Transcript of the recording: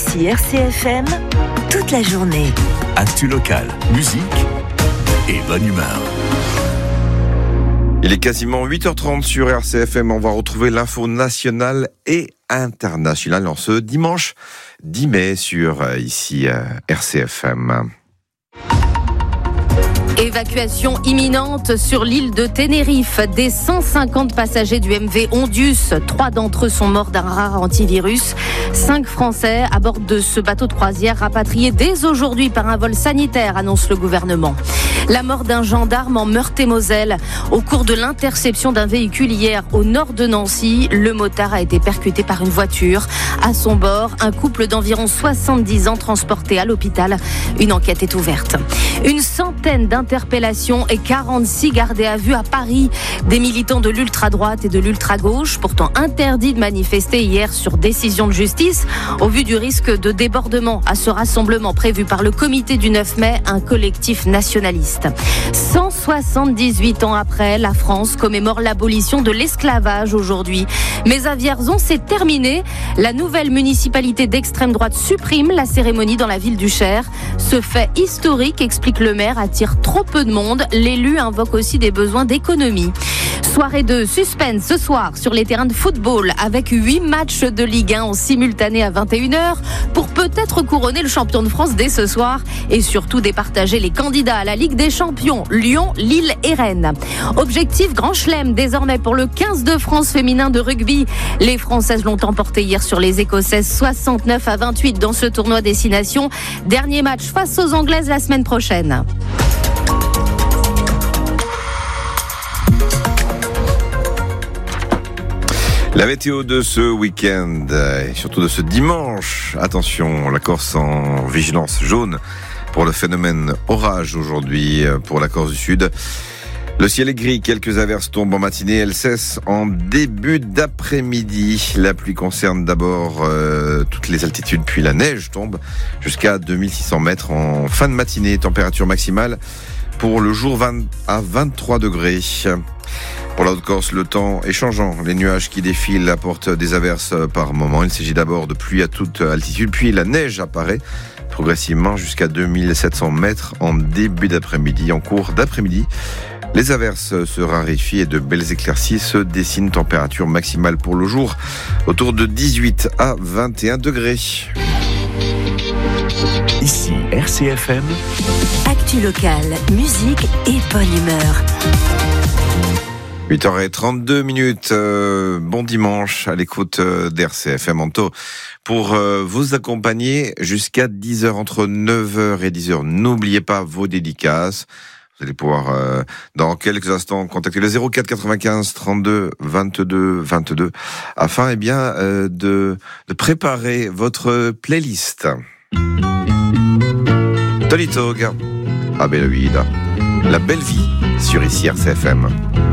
Ici RCFM, toute la journée. Actu locale, musique et bonne humeur. Il est quasiment 8h30 sur RCFM. On va retrouver l'info nationale et internationale en ce dimanche 10 mai sur ici RCFM. Évacuation imminente sur l'île de Tenerife. Des 150 passagers du MV Ondius, 3 d'entre eux sont morts d'un rare antivirus. 5 Français à bord de ce bateau de croisière rapatriés dès aujourd'hui par un vol sanitaire, annonce le gouvernement. La mort d'un gendarme en Meurthe-et-Moselle. Au cours de l'interception d'un véhicule hier au nord de Nancy, le motard a été percuté par une voiture. À son bord, un couple d'environ 70 ans transporté à l'hôpital. Une enquête est ouverte. Une centaine d'interpellations et 46 gardés à vue à Paris. Des militants de l'ultra-droite et de l'ultra-gauche, pourtant interdits de manifester hier sur décision de justice, au vu du risque de débordement à ce rassemblement prévu par le comité du 9 mai, un collectif nationaliste. 178 ans après, la France commémore l'abolition de l'esclavage aujourd'hui. Mais à Vierzon, c'est terminé. La nouvelle municipalité d'extrême droite supprime la cérémonie dans la ville du Cher. Ce fait historique, explique le maire, attire trop peu de monde. L'élu invoque aussi des besoins d'économie. Soirée de suspense ce soir sur les terrains de football avec 8 matchs de Ligue 1 en simultané à 21h pour peut-être couronner le champion de France dès ce soir et surtout départager les candidats à la Ligue des Champions, Lyon, Lille et Rennes. Objectif Grand Chelem désormais pour le 15 de France féminin de rugby. Les Françaises l'ont emporté hier sur les Écossaises 69-28 dans ce tournoi Destination. Dernier match face aux Anglaises la semaine prochaine. La météo de ce week-end et surtout de ce dimanche. Attention, la Corse en vigilance jaune pour le phénomène orage aujourd'hui pour la Corse du Sud. Le ciel est gris, quelques averses tombent en matinée, elles cessent en début d'après-midi. La pluie concerne d'abord toutes les altitudes, puis la neige tombe jusqu'à 2600 mètres en fin de matinée. Température maximale pour le jour à 23 degrés. Pour la Haute-Corse, le temps est changeant. Les nuages qui défilent apportent des averses par moment. Il s'agit d'abord de pluie à toute altitude, puis la neige apparaît progressivement jusqu'à 2700 mètres en début d'après-midi. En cours d'après-midi, les averses se raréfient et de belles éclaircies se dessinent. Température maximale pour le jour autour de 18 à 21 degrés. Ici RCFM. Actu locale, musique et bonne humeur. 8h32. Bon dimanche à l'écoute d'RCFM Anto pour vous accompagner jusqu'à 10h, entre 9h et 10h. N'oubliez pas vos dédicaces. Vous allez pouvoir dans quelques instants contacter le 04 95 32 22 22 afin de préparer votre playlist. Tony Tog, la belle vie sur ici RCFM.